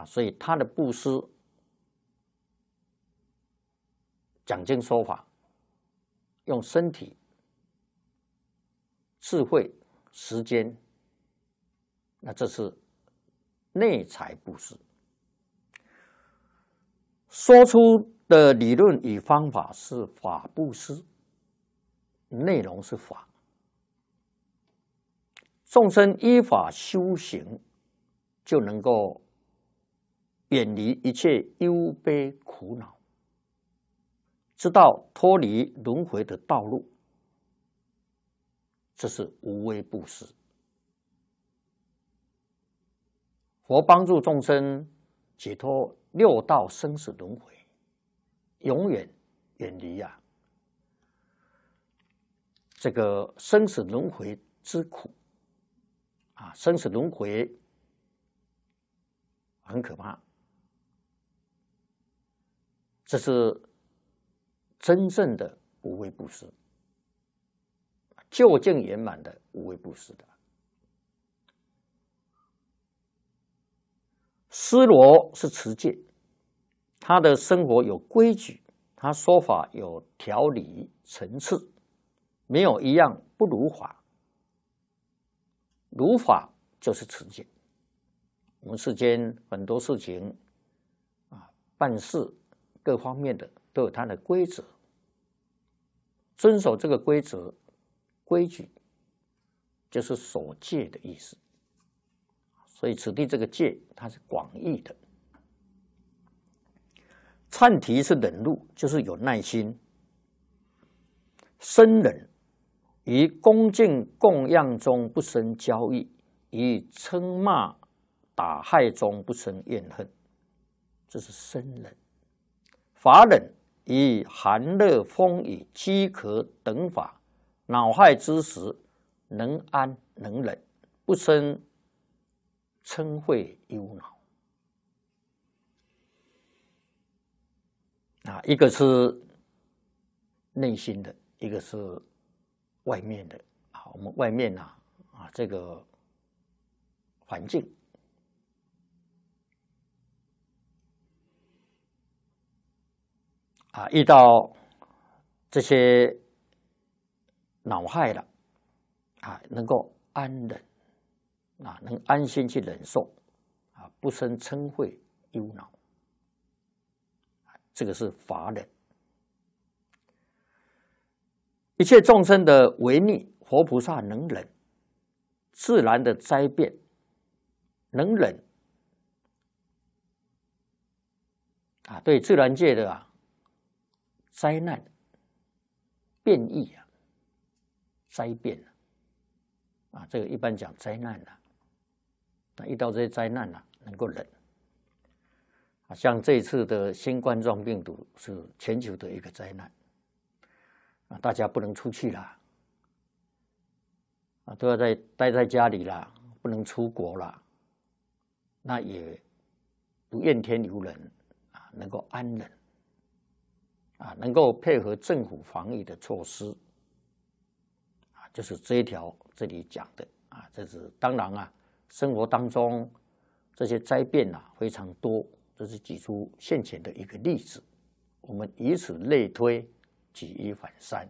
所以他的布施讲经说法，用身体、智慧、时间，那这是内财布施。说出的理论与方法是法布施，内容是法。众生依法修行，就能够远离一切忧悲苦恼，知道脱离轮回的道路，这是无畏布施。佛帮助众生解脱六道生死轮回，永远远离这个生死轮回之苦生死轮回很可怕，这是真正的无畏布施，究竟圆满的无畏布施的。尸罗是持戒，他的生活有规矩，他说法有条理层次，没有一样不如法。如法就是持戒。我们世间很多事情办事各方面的都有它的规则，遵守这个规则规矩，就是守戒的意思。所以此地这个戒它是广义的。忏提是忍辱，就是有耐心。生忍，于恭敬供养中不生骄逸，于称骂打害中不生怨恨，这是生忍。法忍，以寒热风雨饥渴等法恼害之时，能安能忍，不生嗔恚忧恼。一个是内心的，一个是外面的。我们外面这个环境遇到这些恼害了能够安忍能安心去忍受不生嗔恚忧恼，这个是法忍。一切众生的违逆，佛菩萨能忍；自然的灾变能忍对自然界的灾难变异灾变这个一般讲灾难遇到这些灾难能够忍。像这一次的新冠状病毒是全球的一个灾难大家不能出去啦都要待在家里啦，不能出国啦，那也不怨天尤人能够安忍能够配合政府防疫的措施就是这一条这里讲的这是当然生活当中这些灾变非常多，这是举出现前的一个例子，我们以此类推，举一反三。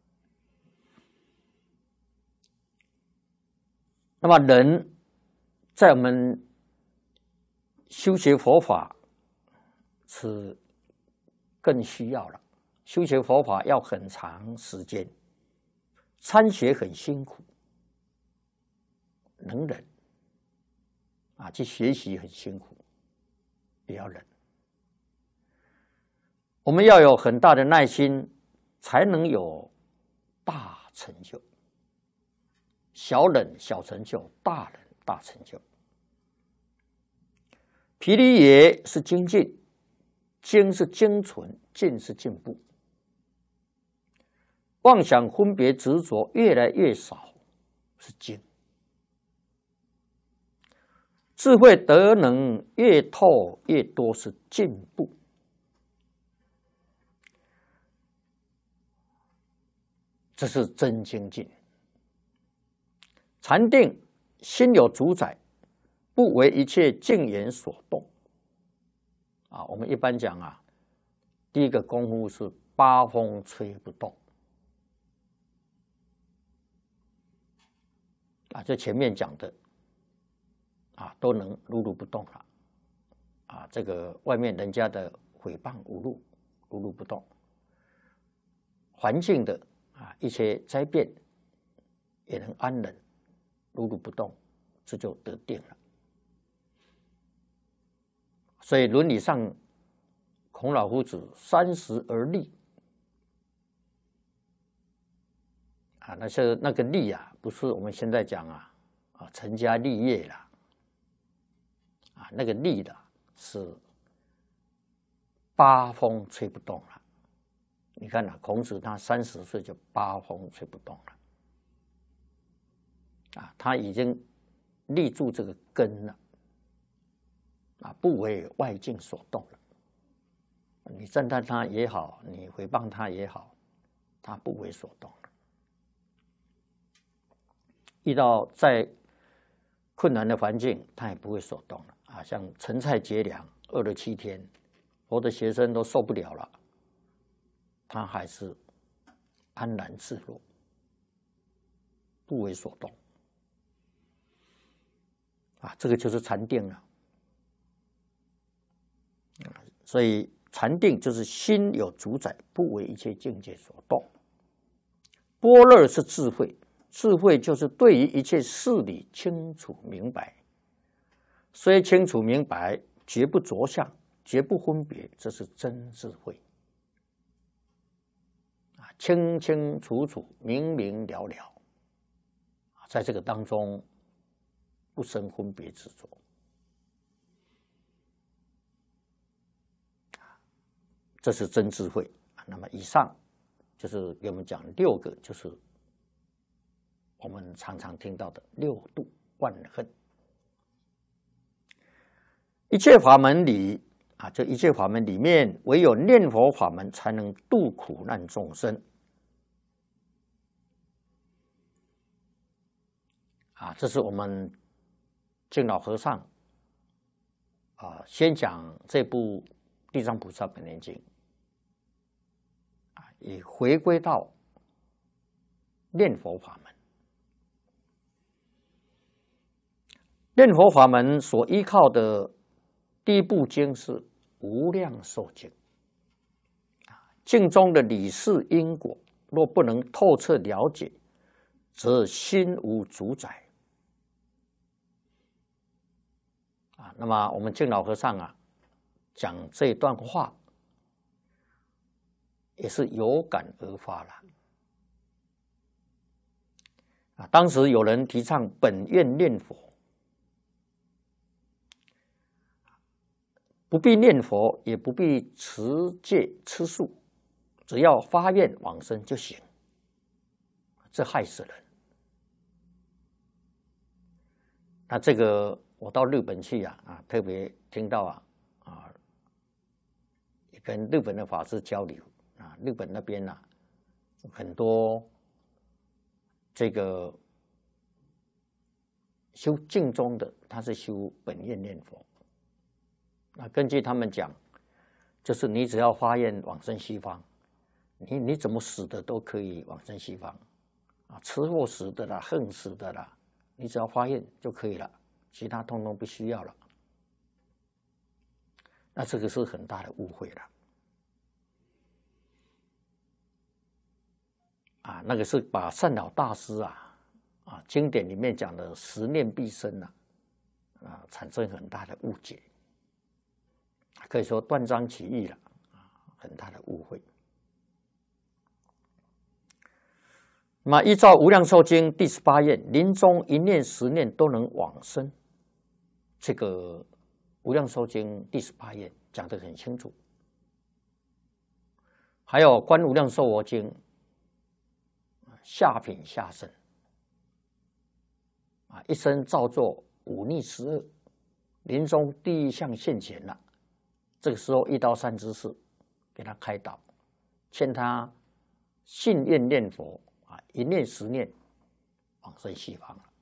那么人在我们修学佛法是更需要了，修学佛法要很长时间，参学很辛苦，能忍去学习很辛苦，也要忍。我们要有很大的耐心，才能有大成就。小忍小成就，大忍大成就。毗梨耶是精进，精是精纯，进是进步。妄想分别执着越来越少，是精。智慧德能越透越多，是进步。这是真精进。禅定心有主宰，不为一切境缘所动， 我们一般讲第一个功夫是八风吹不动这前面讲的都能如如不动了这个外面人家的诽谤侮辱如如不动，环境的一些灾变也能安忍如如不动，这就得定了。所以伦理上，孔老夫子30而立那个立不是我们现在讲成家立业了那个立的是八风吹不动了。你看孔子他30岁就八风吹不动了他已经立住这个根了不为外境所动了。你赞叹他也好，你诽谤他也好，他不为所动了。遇到再困难的环境，他也不会所动了像陈蔡结梁饿了7天，佛的学生都受不了了，他还是安然自若，不为所动这个就是禅定了。所以禅定就是心有主宰，不为一切境界所动。般若是智慧，智慧就是对于一切事理清楚明白，虽清楚明白，绝不着相，绝不分别，这是真智慧清清楚楚，明明了了，在这个当中不生分别执着。这是真智慧那么以上就是给我们讲6个，就是我们常常听到的6度万恨。一切法门里这一切法门里面，唯有念佛法门才能度苦难众生这是我们净老和尚先讲这部《地藏菩萨本愿经》也回归到念佛法门。念佛法门所依靠的第一部经是《无量寿经》经中的理事因果，若不能透彻了解，则心无主宰那么我们净老和尚讲这一段话也是有感而发了当时有人提倡本愿念佛，不必念佛，也不必持戒吃素，只要发愿往生就行，这害死人。那这个我到日本去特别听到也跟日本的法师交流日本那边很多这个修净宗的，他是修本愿念佛。根据他们讲，就是你只要发愿往生西方，你怎么死的都可以往生西方吃货死的啦，横死的啦，你只要发愿就可以了，其他通通不需要了。那这个是很大的误会了那个是把善导大师经典里面讲的十念必生产生很大的误解，可以说断章取义了很大的误会。那么依照《无量寿经》第18愿，临终1念10念都能往生。这个《无量寿经》第18愿讲得很清楚。还有《观无量寿佛经》下品下生一生造作忤逆十恶，临终第一项现前了。这个时候一刀三知识给他开导，劝他信愿念佛1念10念往生西方了。